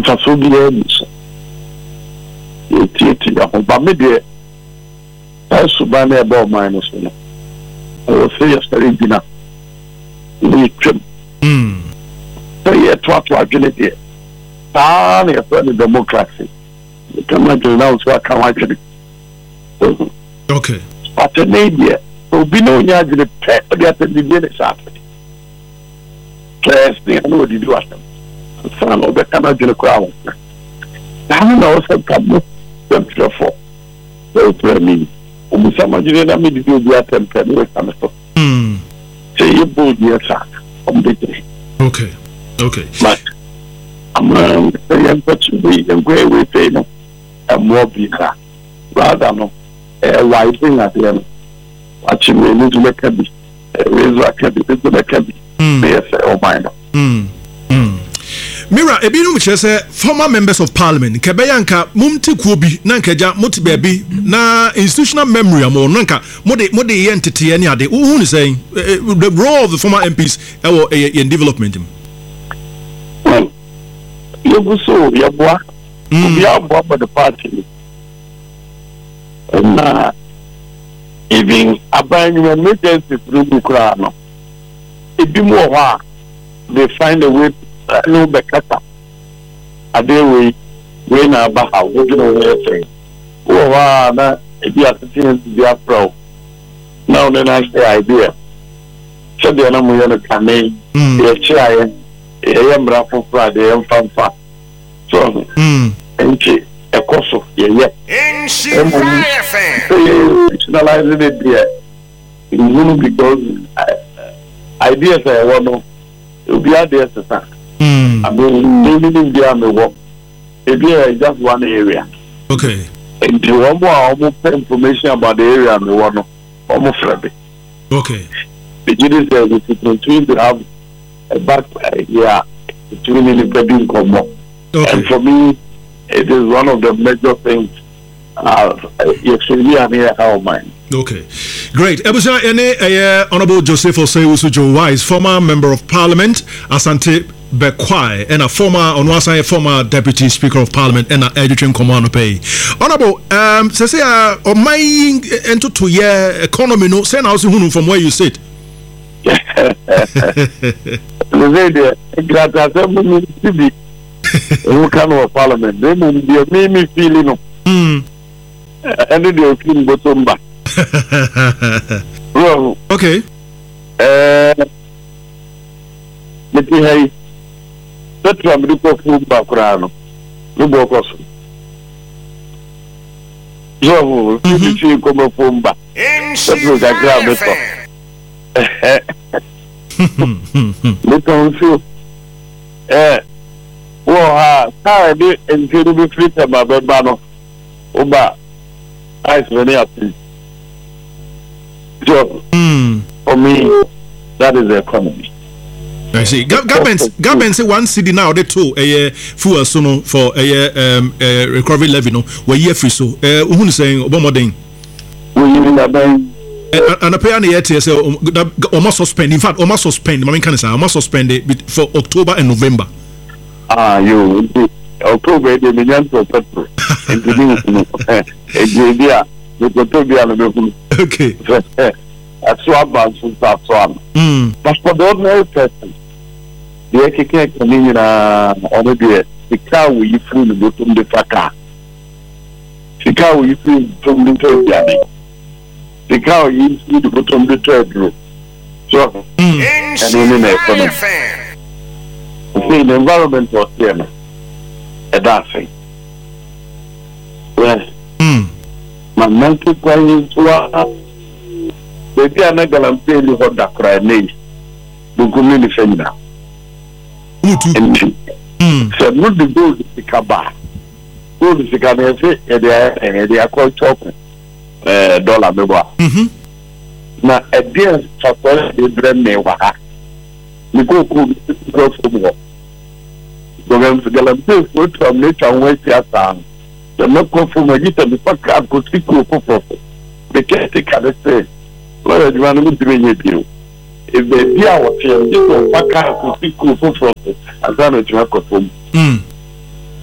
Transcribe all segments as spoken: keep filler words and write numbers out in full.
mfaso bi e so eti eti ya ho ba me de asu ba na e ba o man no so no o se yesterday dinner we trip mm so ye to to adwene de ta na e the democracy come na do now so aka wa adwene okay but the media obi no nya adwene pe de atende bi ne sa Yes, they know the do asem. Son of the Canadian crowd. I know some come them for. So for me, um some of the me do the attempt and we come so. Hmm. Say you bold yes sir. Um the Okay. Okay. But I'm um saying but we and great we say no and more bigger. Rather no a white thing at the end. Watching me need to make a be. Raise a cabin to make a be. Yes, oh my God. Mm. Mm. Mira, ebinum kire say former members of parliament kebeyanka mumti kuobi na nkaja moti baby na institutional memory am nanka mode mode ye ntete ne ade who is saying the role of the former M Ps in development. Well, you go so ya boa we are boa for the party na even aban emergency through kura no ebi mo wa they find a way no bekata ade we we na ba ha wo do no say wo wa na ebi asese bi afro now then I say idea so de na mo ye no kane e chia ye e ye mra fo fra de em famfa so mm enche ekoso ye ye in she F M personalizing it there because ideas I want to be ideas to start. Mm. I mean, living there may work. Maybe just one area. Okay. And you want more almost information about the area and the one almost ready. Okay. Beginning there, we continue to have a back idea between the building common. Okay. And for me, it is one of the major things. Uh, yes, really, I'm here. How mine. Okay, great. Ebusa ene eh, Honorable Joseph Osei-Joe Wise, former member of Parliament, Asante Bekwai, and a former, on one side, former Deputy Speaker of Parliament, and a Edwin Komano Pay. Honorable, um, say say, uh, on my into two year economy, no, send out from where you sit. The lady, Grata, who come of Parliament, they will be me feeling. Hmm. And they will feel bottom back. Well, okay. Uh, let me say, that's why I'm looking for background. Look at us. So, if you come from back, that's what I grab it. Look at you. Eh, well, I did and to be fit about the banner. Oba, I very happy. So, mm. for me, that is the economy. I see. Government, government say one city now they two a fuel sono for a um recovery levy no. We year free so. Uh, who is saying Obama We in the bank. And a pay on the E T S almost suspend. In fact, almost suspend. I mean, can I say almost suspend it for October and November. Ah, you October they began to petrol. Introduce a idea. Okay. That's what I'm saying. Mm. But for the ordinary person, the Ekeke coming on the the car we flew the bottom the car. The car we flew from the third journey. The car we flew the bottom the third row. So, mm. and in the economy. See, the environment was there. A dancing. Well, mm. my mental going to a baby, I'm not going to tell you what that cry means. The community defender. And said, not the gold is the cabal. Gold is the cabal, and they are called chocolate dollar. Now, at the end, for the brand name, we go to from war. Government Galampe, food from nature and waste your time. The local from a gift and the fuck up could speak for profit. They can't take at the same. Well, you want to be you. If they be our team, you don't fuck up could speak for profit. As I know, you have got home.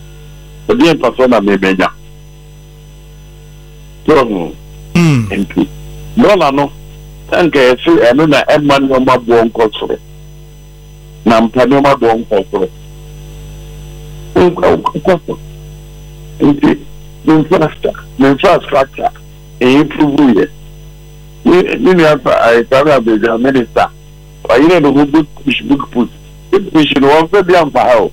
the persona may be ya. So, hm, no, no, no. Thank you. I know that everyone no more born culture. Now, I'm telling you, my born culture. Infrastructure, infrastructure, improve it. You have a Carabbean minister. I know who good push, good push. We should want to be on fire.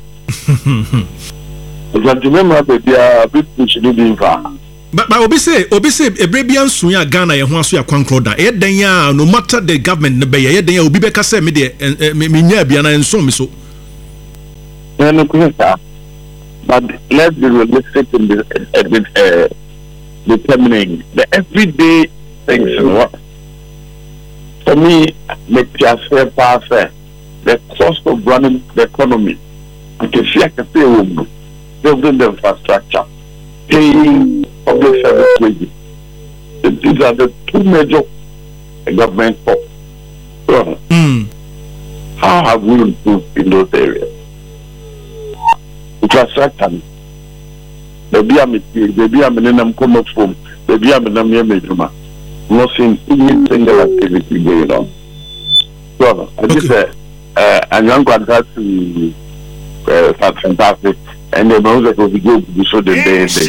But remember that they are big push living far. But but obi say obi say Ebrebian sunya Ghana ye ho aso ya kwankro da e dan ya no matter the government ne be ye dan ya obi be ka say me de me nya bia na enso me so. No question. But let's be realistic in this, uh, with uh, determining the everyday things. You know? For me, make just fair pass the cost of running the economy. I can see I can pay home, building the infrastructure, paying public service wages. These are the two major government costs. So, mm. How have we improved in those areas? Infrastructure. Baby, I'm baby, I'm in a come from baby, I'm in a major. Not seeing any single activity going on. So, I just say, and young one has to fantastic, and the ones that will be good to show the day. So,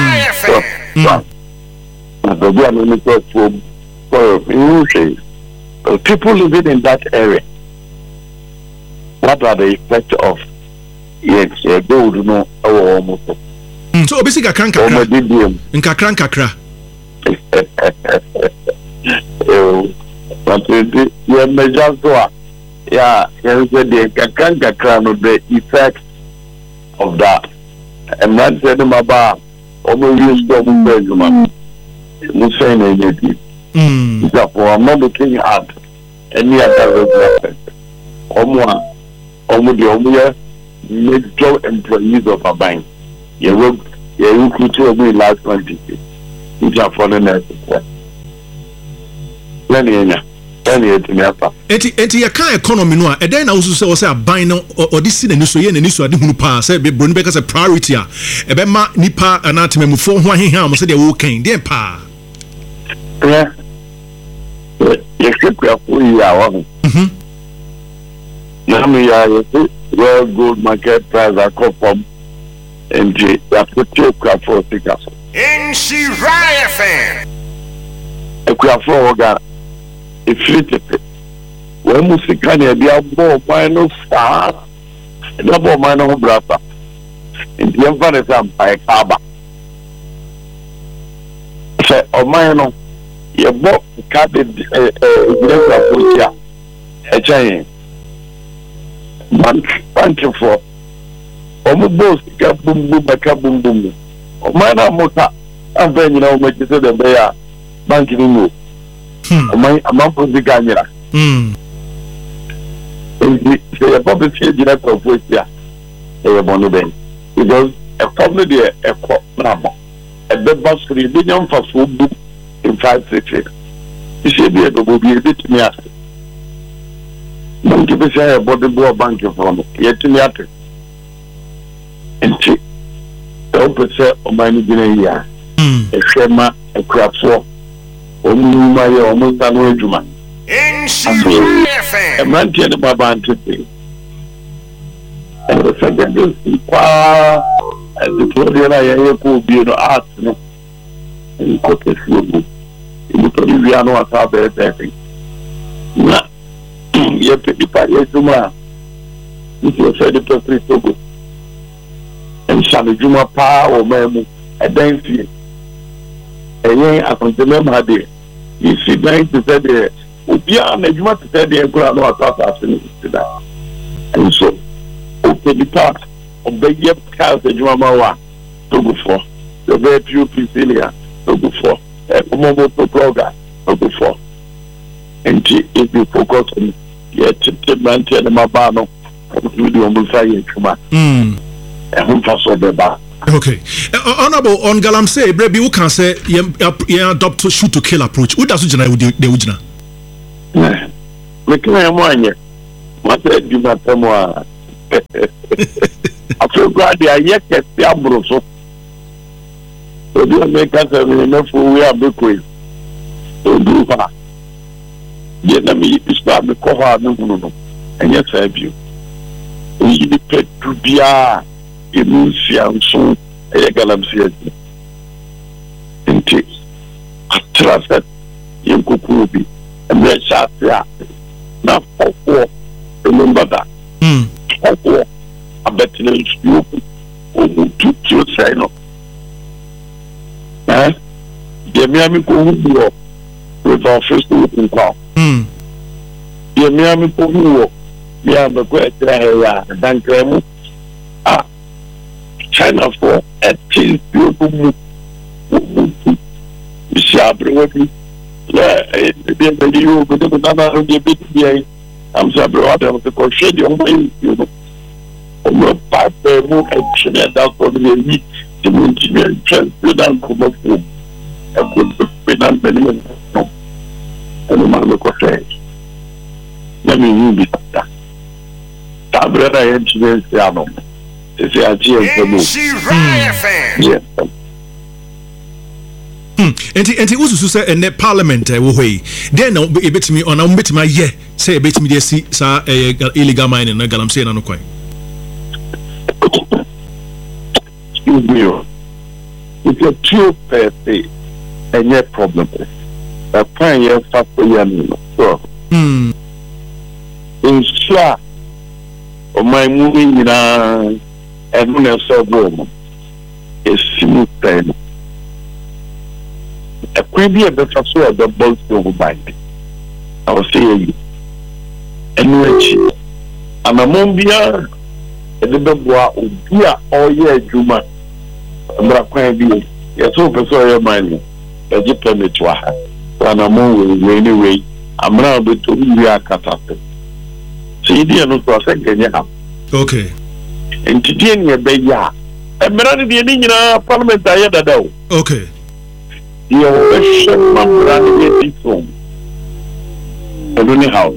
baby, I'm in a come from people living in that area. What are the effects of? Yes, yeah, gold no our almost. So obviously kakra kakra. Nkakra nkakra. Eh, but the yeah measure so yeah, you say the kakra kakra no the effects of that. And man said them about almost use to Benjamin. No saying anything. Mm. Therefore, I'm not looking at any other reference. Omo omo the omo major employees of a bank. You work, you recruit over last twenty, which are foreign necessary. Plenty, plenty to me. Eti eti ya kan economy no a e den na usu se wo se aban no odisi na niso ye na niso ade hunu pa se be broni be ka se priority a e be ma nipa anatememufo ho ahehan mo se de wo kan den pa. Yeah. You should be a full year. Mhm. Now me ya well gold market price are come from and the appreciate for tickets. N C Raya fan. Ekwafo oga ifite. When musika na bia bo final star. Na bo man no brasa. Ndi emfa na sam pai kaba. Se o man no ye bo ka de eh eh ekwafo tia. E chan Thank you for Omo boss ka bum bum ka bum bum. O mana mota aven na o me tse de be ya bank ni no. O man amampo diga nyira. Mm. E se e bobe se jira proposal. E bonu ben. Because a problem there e ko na mo. E be boss kri bi nyam fa so bu in five six six. E se bi e do bi e bit me ase. Bank be say body boy bank from yet me at and she open say o mani gina ya e shema e krafo o mu ma ye o mu tanu ejuma N C F M e man tie de baba antete e o say de kwa e de de na ye ko bi no art no e ko ke fubu e mo to bi ano asa be be na ye pe pa ye juma if you say the person so good and shall juma pa o memu e dan fi e yen akontele ma de you see dan to say the obi a na juma to say the kura no atata se ni da and so o pe di part o be ye ka se juma ma wa to go for the be P P Celia to go for e mo mo to program to go for and if you focus on yet to maintain my banner, we do almost say tuma. Mm. And who so the Okay. Uh, Honorable on Galamsey, Brebi, who can say you adopt to shoot to kill approach? Who does Ujina with the Ujina? Me can I want you? What said you, my family? I feel glad they are yet at the Ambroso. Obi America say me na for we abekoi. Odu ha. Ye na me ispa me ko ha no no no. Enye fa bio. Oyi di petu bia emu sianso e galamsia. Enti atrasa yenkoku bi. Eme sha ya. Na fofo remember that. Mm. Fofo abetine you o tutu say no. Eh? Ye me ami ko hu with our first looking call. Mm. Ye me ami ko hu me am ko etra ya dan kremu. Ah. China for at least you Shabre wobi la e be be you go to na na de bit ye am shabre wa dem ko shedi o mai you know o mo pa pe mo e chine da ko de ni de mo ti me chen dan ko mo fu e ko pe dan be ni no o ma me ko te na mi ni bi ta ta bre da ye chine ya no e se a ji e ko mo yeah. Hmm. Enti enti ususu say ene parliament e wo hoi. Then na e betimi ona mo betimi ye say e betimi de si sa illegal mining na galamsey na no kwan. It's a true per se any problem. A plan ye fa for ya no. So. Hmm. Insha o mai mu ni na e mo na so bo. E simu pen. A quibby of the first word of both over bind. I will say you. And which I'm a mombia, a little boy, dear, all year, Juma. And I can't be. Yes, so for your mind. As you permit to her. When I'm moving anyway, I'm now between we are cut up. See, dear, no process, and you have. Okay. And today, your baby, I'm running the Indian Parliament. I had a do. Okay. Your bishop, my brother, get home. I don't know how.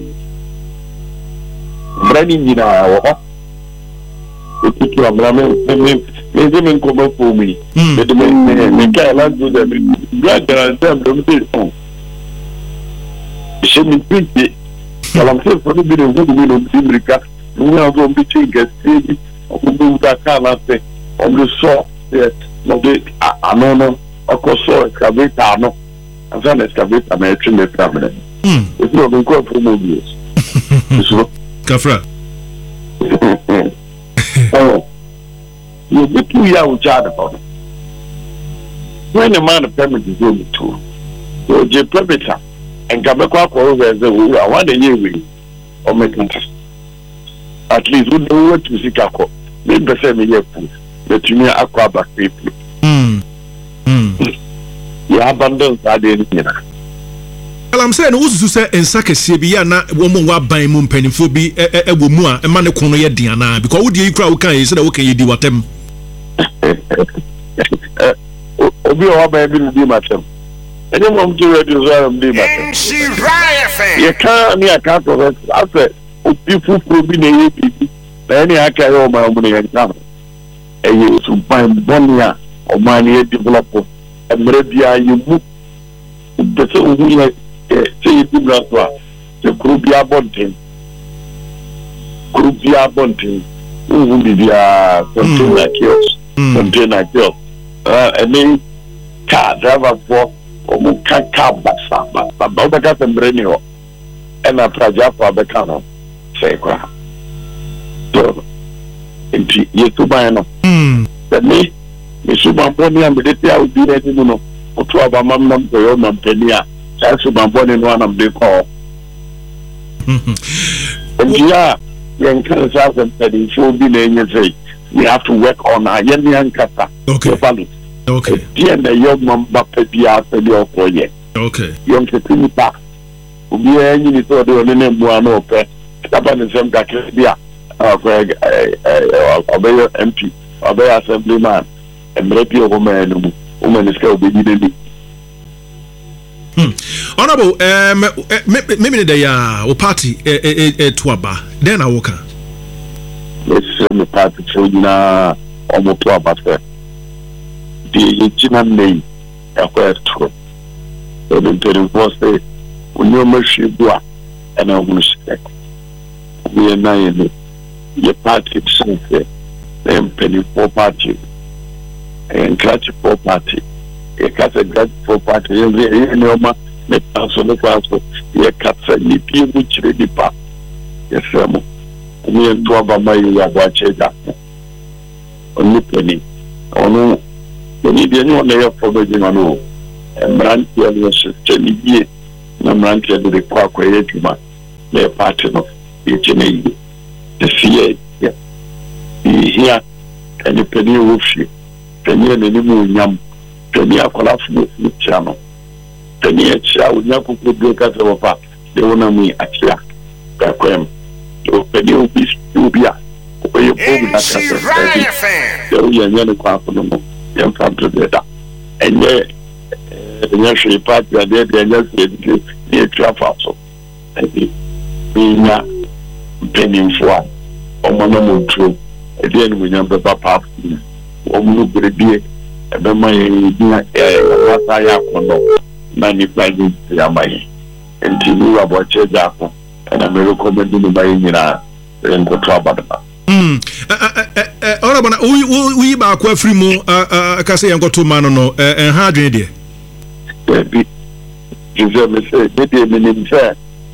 Branding in our it's a Brahmin, maybe come up for me. But the men can't do them. Brother, and them don't say so. She me preach it. Well, I'm saying for the video, who will be America, we are going to be taking a city of the car, say, on the saw, yes, no, I don't know. Okoso excavator no asan excavator na etwe me problem mm it's not going to for movies so kafra oh you get to ya ucha about when the man permit is going to so je permit and gabe kwa kwa over the we I want the year we or make at least we know what to seek akọ me be say me here food but you me akwa back people mm ya abandon sa de ni na I'm saying ususu say ensa kese bi ya na wo mo wa ban mu mpanimfo bi e wo mu a e ma ne kono ye dian na because wo die kura wo kan yi say wo kan yi di watem obi o wa ban bi di matem ene mo mtu radio so am di matem ye kan ni aka to ase obi fufuro bi na ye bi na ni aka yo ma mo ne yan tam e ye su ban bonia o ma ni develop emre bia yimu bese ohu ye say di braswa se krubia bonten krubia bonten ohu bibia container kiosk container kiosk uh ene car driver for omu kaka basa basa ba ba ka sembre ni ho ena praja for abeka no say kwa so enti yesu ba no mm me Suban Bonnie and the day I would be ready to know to have a mamma for your mampenia. That's Suban Bonnie one of the call. And yeah, young Kansas and Petty should be named and say, we have to work on our young young Kata. Okay. Okay. Dear the young mamba Pepi after the offer yet. Okay. Young Katini Park. We are any sort of name one open. Taban and some Kakabia. Obey M P. Obey Assemblyman. And maybe a woman, woman is going to be needed. Honorable, um, maybe they are party to Aba, then I walk. Let's send the party to you now, almost to Aba. ye china nei akwa to so the very first say onyo mahwe bua and I want to we are nine ye party sense them penny for party and catch for party e catch a catch for party you know me paso no paso ye catch ni pie mu chire di pa yes mo we en to aba mai ya ba chega oni penny onu ni bi ni ona ya for be no no brand ya no se teni bi na brand ya de kwa kwa ye tuma le party no ye chene the fear yeah here and the penny wofi penny na ni mu nyam penny akola fu ni chano penny e cha unya ku ku de ka so pa de wona mi achia ka kwem to penny obi obia ko ye po na ka so de ye nya ne kwa ko no ye fa to de da enye nya shi pa de de de nya se de de trafa so e bi nya penny fo omo no mo tro e de ni nya be papa omo no brebie e be ma ye nya e wata ya kono na ni pa ni ya mai enti ni abo che ja ko na me recommend ni mai nyina en ko traba da mm eh ora bona we we ba ko afri mu aka se en ko to ma no no en ha adwen de e bi je me se de de me ni se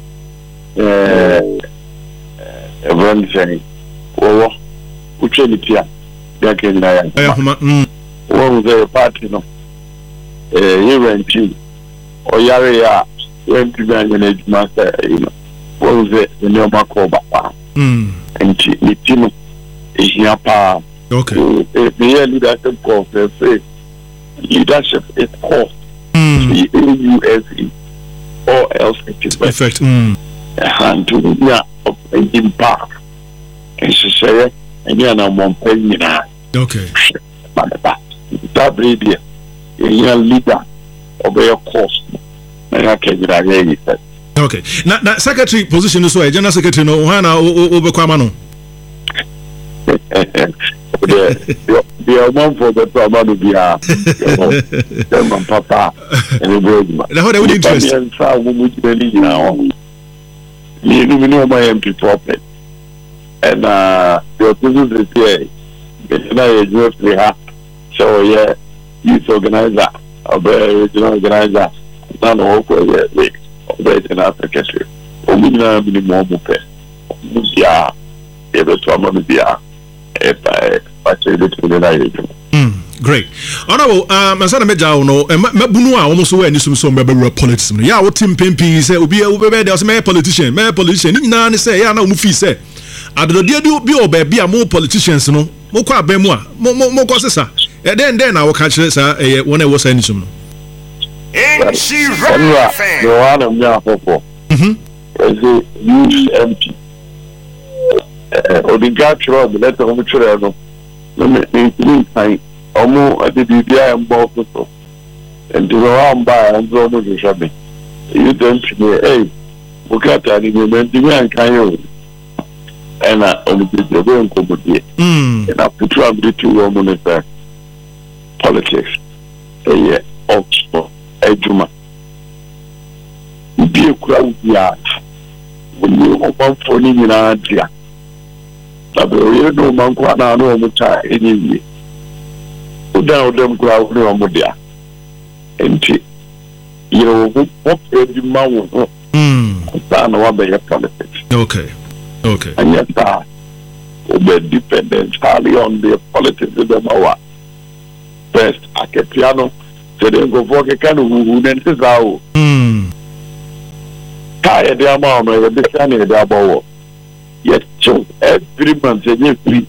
eh everyone say oh uche ni tia ya ke na ya eh huma mm wo the party no eh you went to o yare ya went to the management you know wo the no mako ba mm enti ni tino e hia pa okay eh the leadership of the say leadership is cost mm U S E or else it is effect mm and to yeah impact and she say and you know one penny na okay but that radio you leader obey your course na ka gira ye okay na na secretary position so general secretary no hana obekwa no the the one for the problem be ah the papa and the brother na how they would interest and so we would really now you know my M P property and uh the business is here it's not a just we have so yeah youth organizer of regional organizer not all for the week operating Africa o mi na mi mo mo pe ya e be to am bi ya e pa pa che de to na ye mm great honorable um asana meja no mabunu a wo so we anisum so mbeba politics no ya wo tim pempi say obi obi dey say me politician me politician ni na ne say ya na wo fi say adodode bi oba bi a mo politicians no mo kwa aban mu a mo mo ko sesa e den den na wo ka kire sa e wona e wo sa anisum no N C Rock fan. No one of me apopo mhm is a youth M P eh odiga tro the letter of tro no no me ni kai omo ade bibia mbo so and the one by and so no je shabe you don't know eh bukata ni me ndi me kan yo ena oni bi de go nko bodie mm na putu abiti wo mo ne sa politics eh oxford ejuma bi kura ubia woni o ban foni ni na dia tabe o ye do man kwa na no mo ta eni uda udem kura o no mo dia enti you know what e ma wo mm ta na wa be ya politics okay okay and yet that we depend entirely on the politics of the Mawa. First, I get piano, so then go for a kind of who then says, "Oh, hmm, tired the amount of the canny the above." Yet, so every month, every free.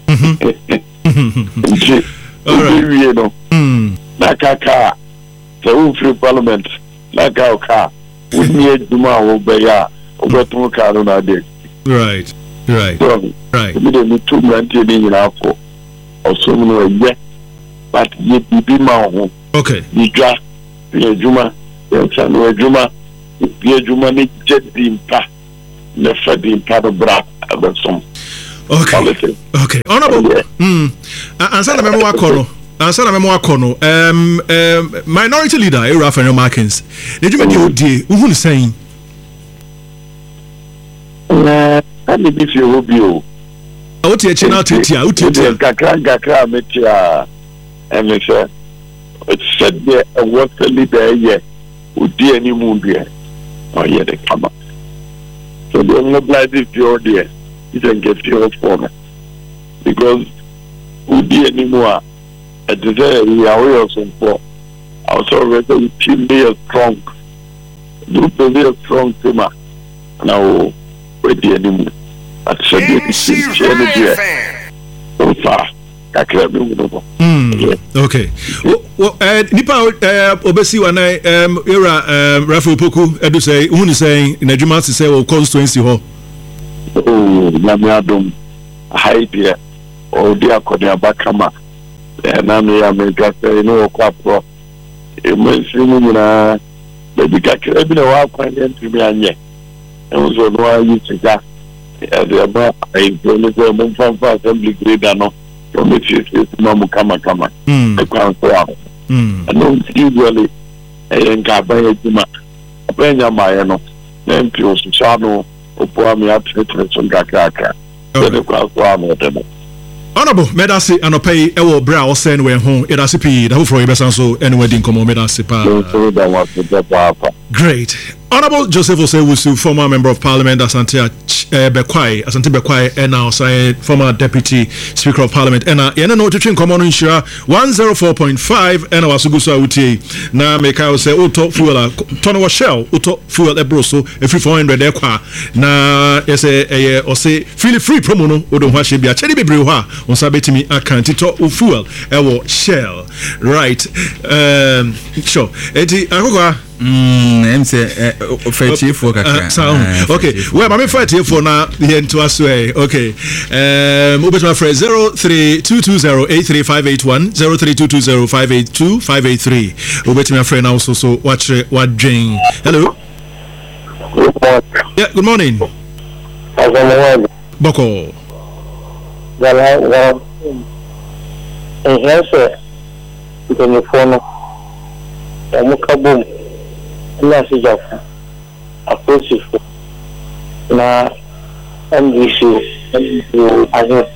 All right, you know, hmm, Nakaka, the free parliament, Nakaka, we need to know where you are, over to Carona. right, right, So, right. we don't two ninety in Alpha or so no yet, but yet be my Okay, the draft, the Juma, the San Juma, the Juma need jet the impact, never the impact of Brat about some okay, politics. okay. Honorable, Yeah. hmm, answer the memo wa kono. answer na memo akono um um minority leader Era Fenyo Markins the juma di odie who ni saying na ani bi fi obi o o tie chi na titia o titia kakra kakra metia emese it said there a what leader here odi ani mu bia o ye de kama so the only blind pure there you can get your phone because odi ani mu a at the very away of some for also really team be a strong group be a strong team now with the enemy at the so far mm okay well uh nipa uh obesi wana um era um Rafael Poku edu say who is saying in adwuma to say o constituency ho oh na me adom hide o dia kodia bakama na me ya me ka say no kwa pro e mo simu na be bi ka kire bi na wa kwa ntimi anye e wo so no ayi tiga e de ba ai do ne go mo fanfa assembly grade no to me fi fi ma mu kama kama e kwa so a mm no usually e nka ba ya juma ba nya ma ye no na mpi o so no opo ami atretre so ngaka aka e kwa so a no de Honorable Medasi Anopei Ewo Bra or Sen when home it has a P the whole for Ebesanso and wedding come Medasi Pa. Great. Honorable Joseph Osewusu, former member of Parliament, Asante uh, Bekwai, Asante Bekwai, and now former Deputy Speaker of Parliament. And I know to train common insure one oh four point five and our Sugusa Uti. Now make I say Uto fuel Tono Shell, Uto fuel Ebroso, a free four hundred equa. Now yes a or say feel free promono Udon Washi be a cherry brewa on Sabetimi account to fuel Ewo Shell. Right. Um sure. Eti Agoga Mm, em say fetch for kakra. Okay. Well, my fight here for now here into us way. Okay. Um open my friend zero three two two zero eight three five eight one zero three two two zero five eight two five eight three. Open my friend also so watch what drink. Hello. Good morning. Yeah, good morning. Boko. Well, I well and here sir. You can phone. Omukabum. Ina si jafu approach na M D C azo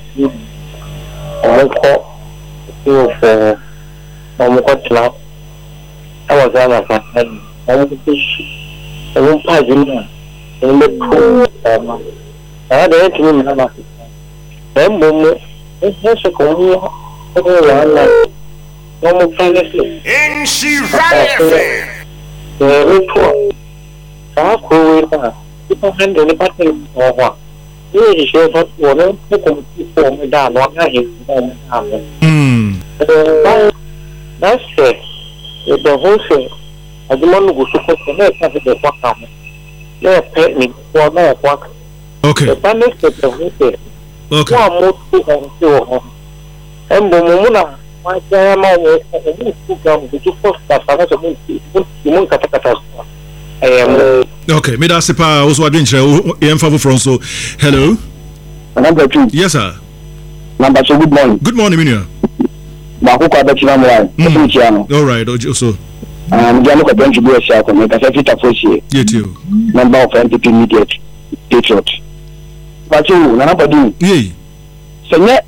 omoko yo for omoko tla awa zana fa omoko omoko pajina ende ko ama ada yetu ni mama embomo ese ko ni ko wala omoko fangesi in she right report. I could people handle the button or what? You should not want to perform down what I have. Hmm. That's it. The whole thing. I don't want to go to the work out. They pay me for no work. Okay. The panic is the whole thing. Okay. One more to go. And Bomuna. My grandma was a to first that I was a moon kata. I am okay. Me that's pa also I didn't share in favor from so hello. Number two. Yes sir. Number two, good morning. Good morning, Minia. Makuko abechina mwa. All right, also. Um jalo ko bench go sia ko me ka se fita fosie. Yeah too. Member of N P P immediate patriot. But you na number two. Yeah. Senye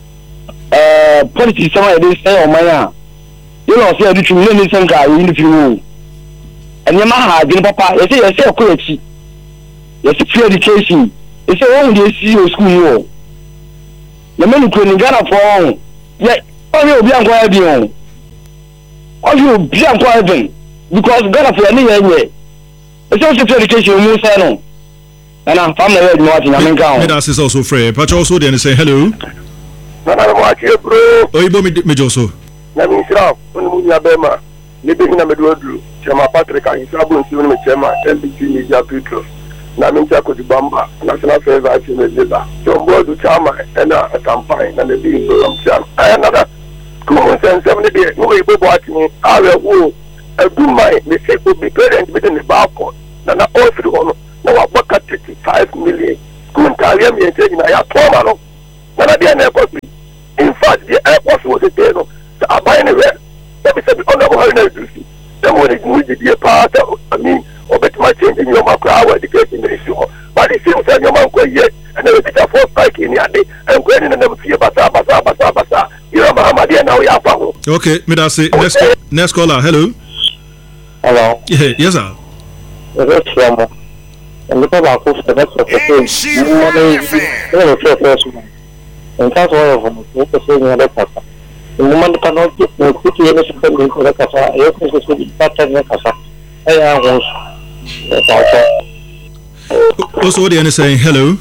Uh, politics some of this say on my you know say the true name some guy in the few and your man did papa you say you say quality you say free education you say oh they see you school you the man who in Ghana for yeah all you be anko abi on all you be anko abi because Ghana for any year you say free education you say no and I'm family where you want in America me that is also free but also then say hello. Nana mwache bro. Oyibo me joso. Na misra, unu nya bema. Ni be na medodru. Chama Patrick Ahisabu nsi unu chama N B T Media Petro. Na mincha ko dibamba National Affairs Action Leader. Jombo du chama na campaign na the big program chama. Another common sense seven day no we bo atini awe wo edu mai me say ko be parent within the balcony. Na na all through ono. Na wa baka thirty-five million. Kuntalia mi enche na ya toma no. Na dia na ko in fact the airport was a day no aban ne hwɛ ebi sɛ ɔnabɔ hɔ na esusu sɛ wɔn ne mu gyidie paa sɛ ami ɔbɛtuma change nneɛma koraa wɔ education ministry hɔ but it seems sɛ nneɛma nkɔ yie ɛna ebi ta force strike ni ade nkɔ ni nenam fie basa basa basa basa yɛrɛ mahamadeɛ na ɔyɛ afa ho. Okay, me da say next next caller. Hello. Hello. Yeah, yes sir. Yes sir. And the people who the rest of the thing, you know, they don't feel first one. And that's why I'm going to say in the casa. The moment that I get the city in the system into the casa, I open the city better than the casa. I am once. Also, what are you saying? Hello.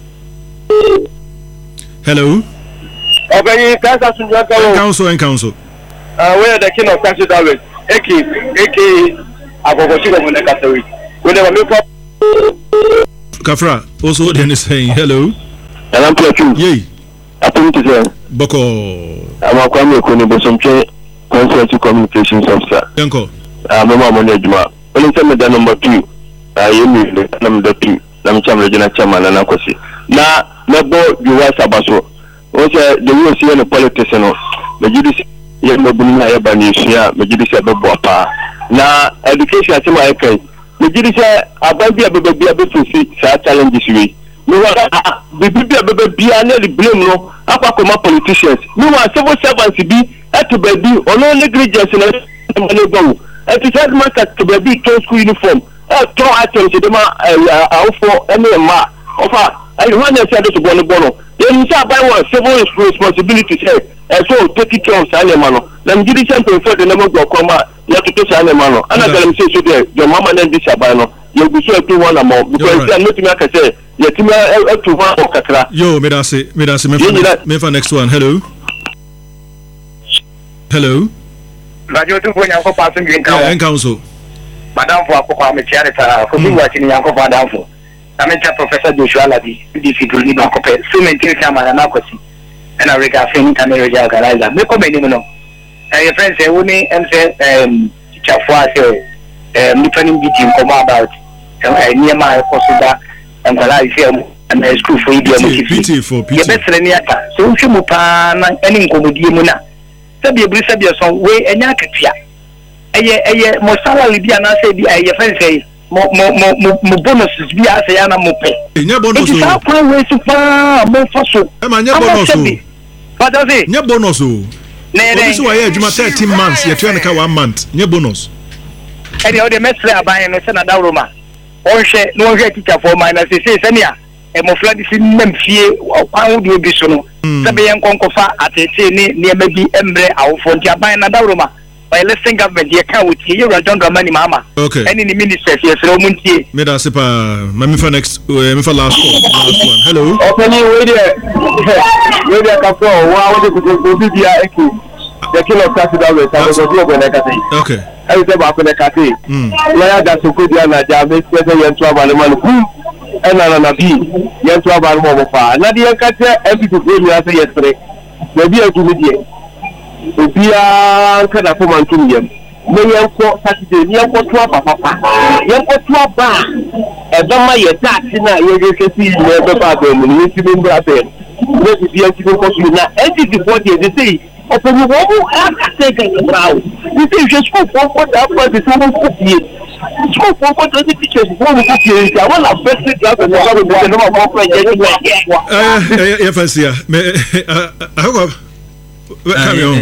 Hello. Okay, council and council. Uh, we are the king of country that way. Eki, Eki, Abogoshiko Monekatari. We never look up. Kafra, also what are you saying? Hello. And I'm talking. Yay. I think to say, Boko. I'm a Kwame Kone, some consulting communications officer. Yanko. I'm a Mamma Juma. Only tell me the number two. I am the number two. I'm Chamberlain Chairman and Akosi. Now, Nebo, you are Sabaso. Also, the U S C and the politics, you know, the judiciary, you know, Bunaya, Majidisa Bopa. Now, education, I think I can. The judiciary, about the baby, able to see challenges. We want the baby, be another blame, no, Apakoma politicians. No one, civil servants be at the baby, or no negligence in a go. And to tell my to baby, to school uniform. Uh, two items, the ma, uh, for any ma, offer. I want to say this to Bono. Then you say about civil responsibility, say, and so take it on Salemano. Let me give you something for the number of comma, you have to take Salemano. And I tell him, say, so there, your mama and this Abano, you'll be sure to one more because they are not to say, yet you are to one or Catra. Yo, Medasi, Medasi, me for next one. Hello. Hello. Radio to when you're passing in council. Madame for Aqua Mechanic, who be watching Yanko Madame. I mean, Professor Joshua Labi, D C to Liban Copet, so maintain Chaman and Akosi, and I regard Finn Camera Galiza. Make a minimum. And your friends say, Winnie and say, um, Chafua, um, Nippon beating come about near my Cosuda and Galicia and the school for Idiom. For P. Bessaniata, so Chumupan and in Comodiumuna. Sabia Brisabia some way and Yakatia. A Mosala Libya, and I say, your friends say. Mo mo mo mo bonuses bi ase ya na mo pe. Nya bonus o. It is how far away so far mo faso. E ma nya bonus o. What does it? Nya bonus o. Ne ne. This way adwuma thirteen months, you try na ka one month. Nya bonus. E dey o dey mesre aban no se na da Roma. On hwe no hwe teacher for minus say say nia. E mo flood si nam fie kwan wo do bi so no. Se be yen konkofa atete ni ne ma bi emre awofo nti aban na da Roma. By listening government, you can't with you, John Dramani Mama. Okay. Any ministers, yes, Romunti. Meda Sipa, Mammy for next, uh, for last one. Last one. Hello. Opening radio. Radio Capo, wow, what is the Eki? The killer of Cassidaway, I was over when I can say. Okay. I was about when I can say. Lawyer got so good, and I just made special young trouble and man. And I be young trouble and more far. Nadia Catcher, every to bring me as yesterday. Maybe I give it. Obia kana for man to yam. Me yanko Saturday, yanko to papa papa. Yanko to ba. E ba ma ye tax na ye ge kesi ye be ba be mu ni ti be mbra be. We ti bi anti ko so na e ti di body dey say, "O pe wo wo aka take it brow." You see just go for for that for the seven fifty. Go for for the teachers go for fifty. I want to best it that no go be no more for je ni. Eh, eh, fancy. Me I hope carry on.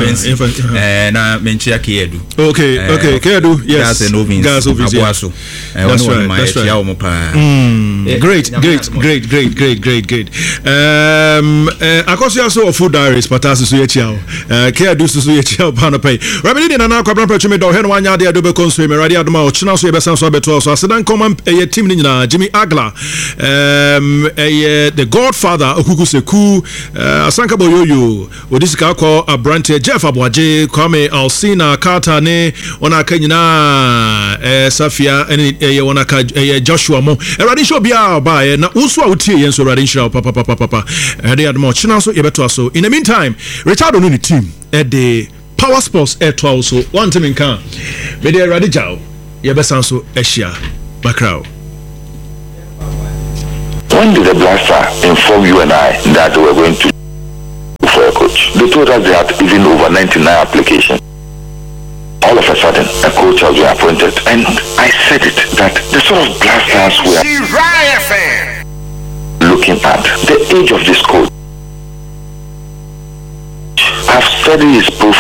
Eh, na menchia Kedu. Okay, okay, Kedu. Yes. Gas and ovens. Gas ovens. That's right. That's right. Mm. Great, great, great, great, great, great, great. Um, akosi aso of food diaries, patasi so yechiao. Kedu so yechiao panope. Rabbi na na kwabra pachume do hen wanya de adobe konso me radio adoma o china so ye besan so abeto so asedan common eh team ni nyina Jimmy Agla. Um, eh the Godfather Okuku Seku, Asanka Boyoyo, Odisika ko Abrante Jeff Abwaje, Kwame Alsina Carter ne ona kanyina eh Safia ene eh ona ka eh Joshua mo. Eradi show bia ba eh na unso a utie yen so eradi show papa papa papa. Eh de admo china so ye beto so. In the meantime, Richard Onu ni team eh the Power Sports eh to also one team nkan. Me de eradi jaw ye besan so ehia bakrao. When did the blaster inform you and I that we were going to for a coach. They told us they had even over ninety-nine applications. All of a sudden, a coach has been appointed, and I said it, that the sort of blasters we are looking at, the age of this coach. I've studied his profile.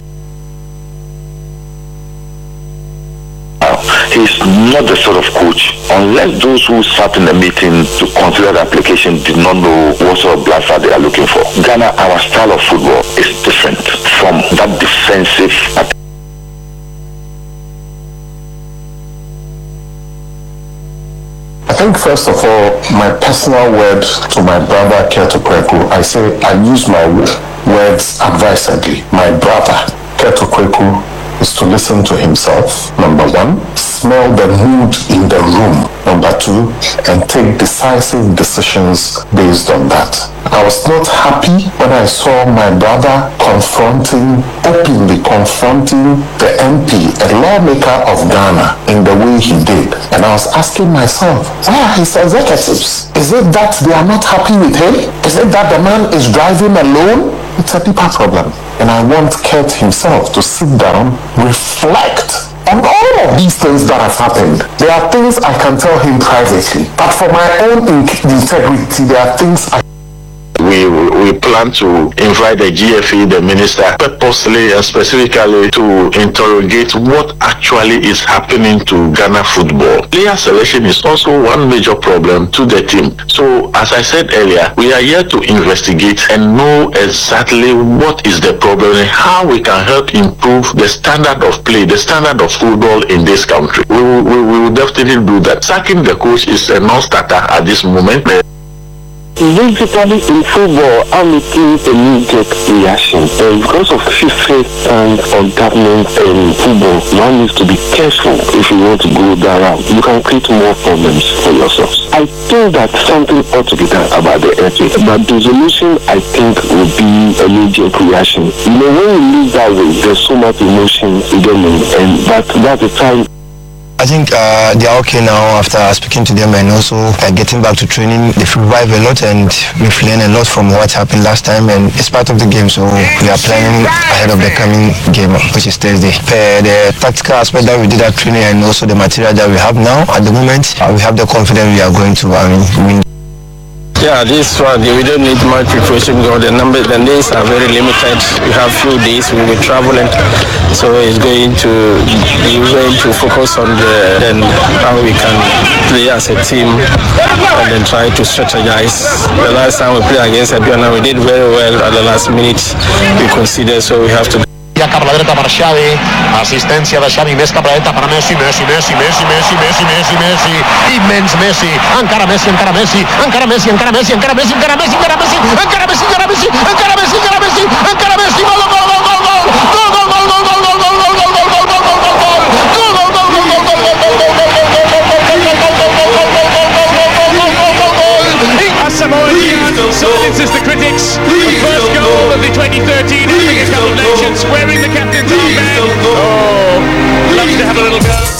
He's not the sort of coach, unless those who sat in the meeting to consider the application did not know what sort of blaster they are looking for. Ghana, our style of football is different from that defensive attack. I think first of all, my personal word to my brother Keto Kweku, I say I use my words advisedly. My brother Keto Kweku is to listen to himself, number one, smell the mood in the room, number two, and take decisive decisions based on that. I was not happy when I saw my brother confronting, openly confronting the M P, a lawmaker of Ghana, in the way he did. And I was asking myself, where are his executives? Is it that they are not happy with him? Is it that the man is driving alone? It's a deeper problem. And I want Kurt himself to sit down, reflect on all of these things that have happened. There are things I can tell him privately, but for my own integrity, there are things I We, we plan to invite the G F A, the minister, purposely and specifically to interrogate what actually is happening to Ghana football. Player selection is also one major problem to the team. So, as I said earlier, we are here to investigate and know exactly what is the problem and how we can help improve the standard of play, the standard of football in this country. We will, we will definitely do that. Sacking the coach is a non-starter at this moment. Basically, in football, I'm making a knee-jerk reaction. And because of FIFA and on government and football, one needs to be careful if you want to go that route. You can create more problems for yourselves. I think that something ought to be done about the F A, but the solution, I think, would be a knee-jerk reaction. You know, when you live that way, there's so much emotion in them, and that, that's the time. I think uh, they are okay now after speaking to them and also uh, getting back to training. They've revived a lot and we've learned a lot from what happened last time, and it's part of the game, so we are planning ahead of the coming game, which is Thursday. Uh, the tactical aspect that we did at training and also the material that we have now at the moment, uh, we have the confidence we are going to um, win. Yeah, this one, we don't need much preparation because the number, the days are very limited. We have few days, we will be traveling, so it's going to be going to focus on the then how we can play as a team and then try to strategize. The last time we played against Aduana, we did very well at the last minute. We consider, so we have to. Cap a la dreta per Xavi, assistència de Xavi, més cap a la dreta per Messi, Messi, Messi, Messi, Messi, Messi, Messi, Messi, immens Messi, encara Messi, encara Messi, encara Messi, encara Messi, encara Messi, encara Messi, encara Messi, encara Messi, encara Messi, encara Messi, encara Messi, encara Messi, gol, gol, gol, gol, gol, gol, gol, gol, gol, gol, gol, gol, gol, gol, gol, silences the critics. The first goal of the twenty thirteen Africa Cup of Nations, wearing the captain's armband. Oh, loves to have a little go.